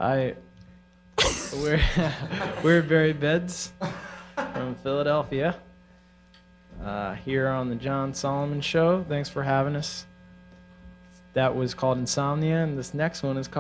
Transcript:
I we're we're Barry Beds from Philadelphia. Here on the John Solomon Show. Thanks for having us. That was called Insomnia, and this next one is called